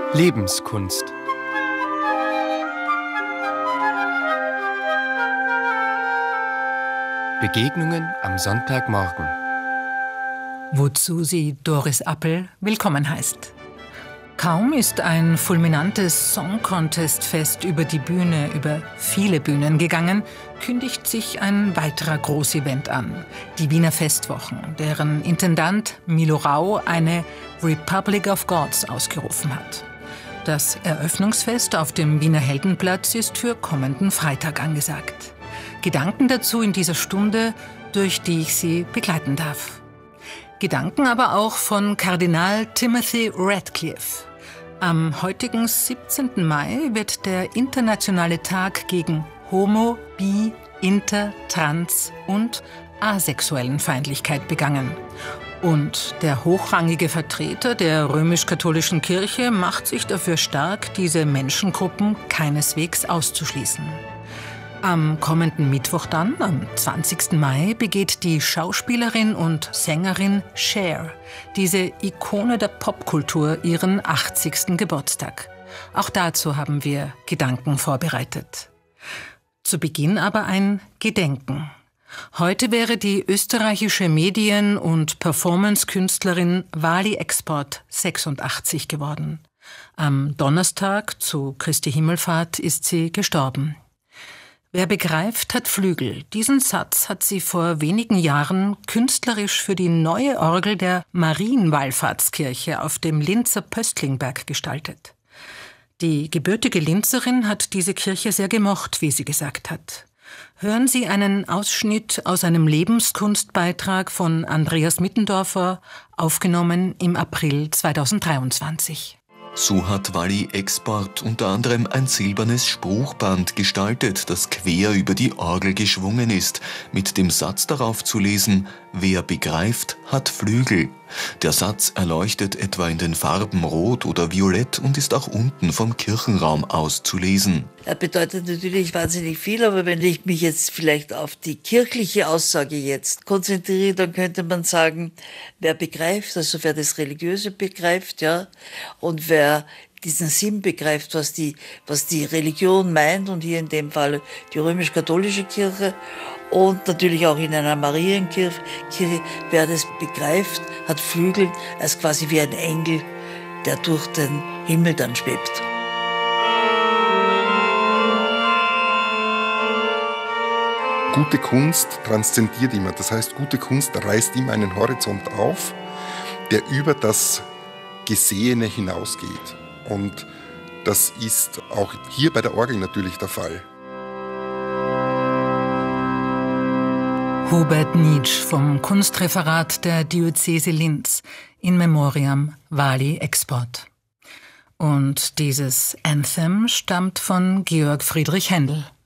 Lebenskunst. Begegnungen am Sonntagmorgen. Wozu sie Doris Appel willkommen heißt. Kaum ist ein fulminantes Song-Contest-Fest über die Bühne, über viele Bühnen gegangen, kündigt sich ein weiterer Großevent an. Die Wiener Festwochen, deren Intendant Milo Rau eine Republic of Gods ausgerufen hat. Das Eröffnungsfest auf dem Wiener Heldenplatz ist für kommenden Freitag angesagt. Gedanken dazu in dieser Stunde, durch die ich Sie begleiten darf. Gedanken aber auch von Kardinal Timothy Ratcliffe. Am heutigen 17. Mai wird der internationale Tag gegen Homo-, Bi-, Inter-, Trans- und asexuellen Feindlichkeit begangen. Und der hochrangige Vertreter der römisch-katholischen Kirche macht sich dafür stark, diese Menschengruppen keineswegs auszuschließen. Am kommenden Mittwoch dann, am 20. Mai, begeht die Schauspielerin und Sängerin Cher, diese Ikone der Popkultur, ihren 80. Geburtstag. Auch dazu haben wir Gedanken vorbereitet. Zu Beginn aber ein Gedenken. Heute wäre die österreichische Medien- und Performance-Künstlerin Wally Export 86 geworden. Am Donnerstag zu Christi Himmelfahrt ist sie gestorben. Wer begreift, hat Flügel. Diesen Satz hat sie vor wenigen Jahren künstlerisch für die neue Orgel der Marienwallfahrtskirche auf dem Linzer Pöstlingberg gestaltet. Die gebürtige Linzerin hat diese Kirche sehr gemocht, wie sie gesagt hat. Hören Sie einen Ausschnitt aus einem Lebenskunstbeitrag von Andreas Mittendorfer, aufgenommen im April 2023. So hat Wally Export unter anderem ein silbernes Spruchband gestaltet, das quer über die Orgel geschwungen ist, mit dem Satz darauf zu lesen: Wer begreift, hat Flügel. Der Satz erleuchtet etwa in den Farben Rot oder Violett und ist auch unten vom Kirchenraum aus zu lesen. Er bedeutet natürlich wahnsinnig viel, aber wenn ich mich jetzt vielleicht auf die kirchliche Aussage jetzt konzentriere, dann könnte man sagen, wer begreift, also wer das Religiöse begreift, ja, und wer diesen Sinn begreift, was die Religion meint, und hier in dem Fall die römisch-katholische Kirche und natürlich auch in einer Marienkirche, wer das begreift, hat Flügel, als quasi wie ein Engel, der durch den Himmel dann schwebt. Gute Kunst transzendiert immer, das heißt, gute Kunst reißt immer einen Horizont auf, der über das Gesehene hinausgeht. Und das ist auch hier bei der Orgel natürlich der Fall. Hubert Nitsch vom Kunstreferat der Diözese Linz, in memoriam Wally Export. Und dieses Anthem stammt von Georg Friedrich Händel.